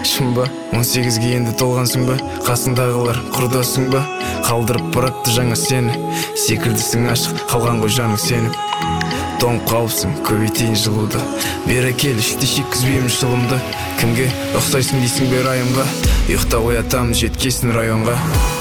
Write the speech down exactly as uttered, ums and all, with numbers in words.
шын ба? он сегізге енді толғансың ба? Қасыңдағылар құрдасың ба? Қалдырып баратты жаңа сені, секілдісің ашық, қалған ғой жаның сеніп. Тоңып қалыпсың, көбейтейін жылуды, бері кел, ішті шеккізбеймін шылымды. Кімге ұқсайсың дейсің бер айымға, ұйықтап оятамын жеткесін районға.